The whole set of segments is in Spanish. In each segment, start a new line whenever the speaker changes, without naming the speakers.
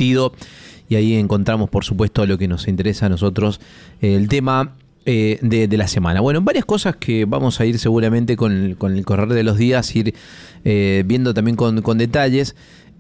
sentido, y ahí encontramos, por supuesto, lo que nos interesa a nosotros, el tema de la semana. Bueno, varias cosas que vamos a ir seguramente con el correr de los días, ir viendo también con detalles.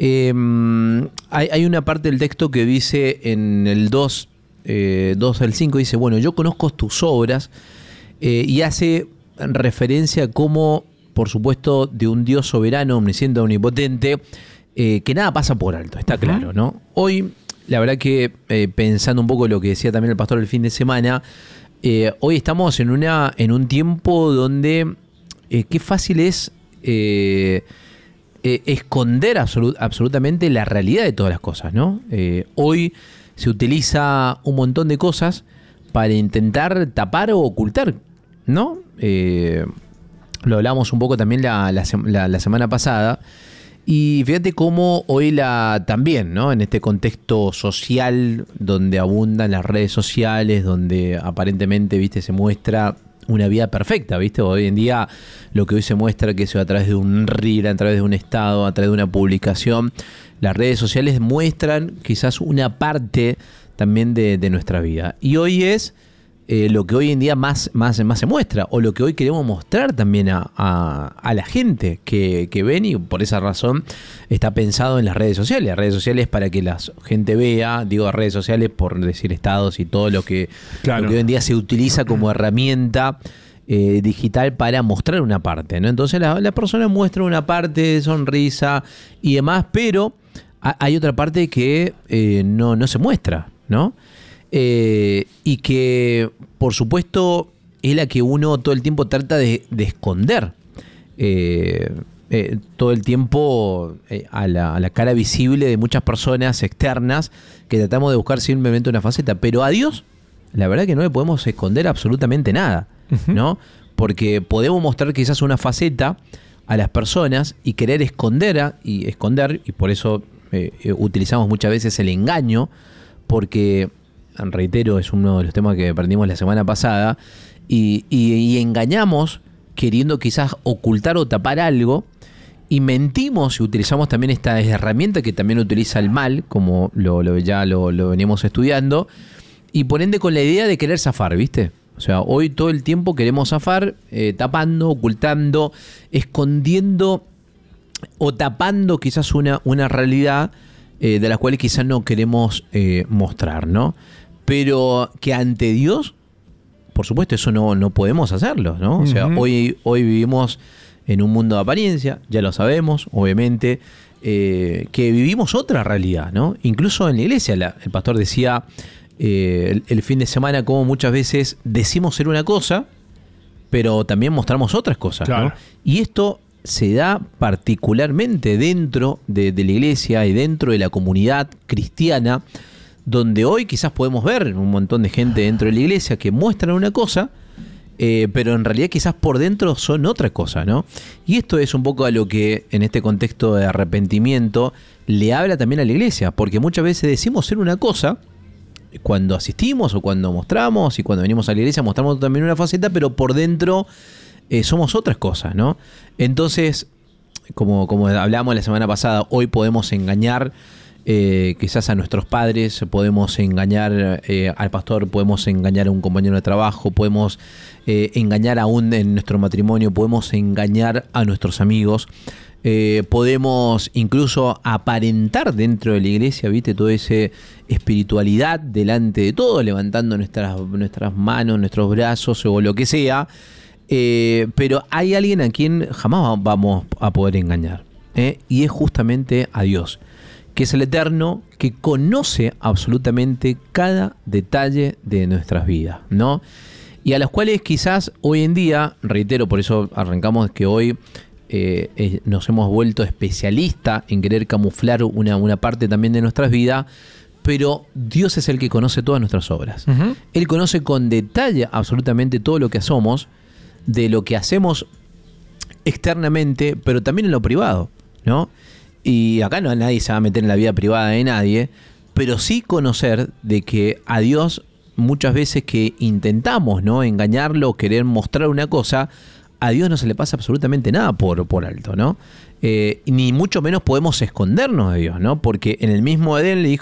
Hay una parte del texto que dice en el 2 al 5, dice, bueno, yo conozco tus obras, y hace referencia como, por supuesto, de un Dios soberano, omnisciente, omnipotente, que nada pasa por alto, está claro, ¿no? Hoy, la verdad que pensando un poco lo que decía también el pastor el fin de semana, hoy estamos en un tiempo donde qué fácil es esconder absolutamente la realidad de todas las cosas, ¿no? Hoy se utiliza un montón de cosas para intentar tapar o ocultar, ¿no? Lo hablamos un poco también la semana pasada. Y fíjate cómo hoy también, ¿no? En este contexto social donde abundan las redes sociales, donde aparentemente, viste, se muestra una vida perfecta, viste. Hoy en día lo que hoy se muestra, que eso a través de un reel, a través de un estado, a través de una publicación, las redes sociales muestran quizás una parte también de nuestra vida. Y hoy es lo que hoy en día más se muestra, o lo que hoy queremos mostrar también a la gente que ven, y por esa razón está pensado en las redes sociales. Las redes sociales para que la gente vea, digo redes sociales por decir estados y todo lo que hoy en día se utiliza como herramienta digital para mostrar una parte, ¿no? Entonces la persona muestra una parte de sonrisa y demás, pero hay otra parte que no se muestra, ¿no? Y que, por supuesto, es la que uno todo el tiempo trata de esconder. Todo el tiempo a la cara visible de muchas personas externas que tratamos de buscar simplemente una faceta. Pero a Dios, la verdad que no le podemos esconder absolutamente nada, ¿no? Porque podemos mostrar quizás una faceta a las personas y querer esconder, y por eso utilizamos muchas veces el engaño, porque... reitero, es uno de los temas que aprendimos la semana pasada, y engañamos queriendo quizás ocultar o tapar algo, y mentimos y utilizamos también esta herramienta que también utiliza el mal, como ya lo veníamos estudiando, y por ende con la idea de querer zafar, ¿viste? O sea, hoy todo el tiempo queremos zafar, tapando, ocultando, escondiendo o tapando quizás una realidad de la cual quizás no queremos mostrar, ¿no? Pero que ante Dios, por supuesto, eso no podemos hacerlo, ¿no? O sea, hoy vivimos en un mundo de apariencia, ya lo sabemos, obviamente, que vivimos otra realidad, ¿no? Incluso en la iglesia, el pastor decía el fin de semana cómo muchas veces decimos ser una cosa, pero también mostramos otras cosas, claro, ¿no? Y esto se da particularmente dentro de la iglesia y dentro de la comunidad cristiana, donde hoy quizás podemos ver un montón de gente dentro de la iglesia que muestran una cosa, pero en realidad quizás por dentro son otra cosa, ¿no? Y esto es un poco a lo que en este contexto de arrepentimiento le habla también a la iglesia, porque muchas veces decimos ser una cosa cuando asistimos o cuando mostramos, y cuando venimos a la iglesia mostramos también una faceta, pero por dentro somos otras cosas, ¿no? Entonces, como hablábamos la semana pasada, hoy podemos engañar quizás a nuestros padres, podemos engañar al pastor, podemos engañar a un compañero de trabajo, podemos engañar aún en nuestro matrimonio, podemos engañar a nuestros amigos, podemos incluso aparentar dentro de la iglesia, ¿viste? Toda esa espiritualidad delante de todo, levantando nuestras manos, nuestros brazos o lo que sea. Pero hay alguien a quien jamás vamos a poder engañar, y es justamente a Dios, que es el Eterno, que conoce absolutamente cada detalle de nuestras vidas, ¿no? Y a las cuales quizás hoy en día, reitero, por eso arrancamos que hoy nos hemos vuelto especialistas en querer camuflar una parte también de nuestras vidas, pero Dios es el que conoce todas nuestras obras. Él conoce con detalle absolutamente todo lo que somos, de lo que hacemos externamente, pero también en lo privado, ¿no? Y acá nadie se va a meter en la vida privada de nadie, pero sí conocer de que a Dios muchas veces que intentamos, ¿no?, engañarlo o querer mostrar una cosa, a Dios no se le pasa absolutamente nada por alto, ¿no? Ni mucho menos podemos escondernos de Dios, ¿no? Porque en el mismo Edén le dijo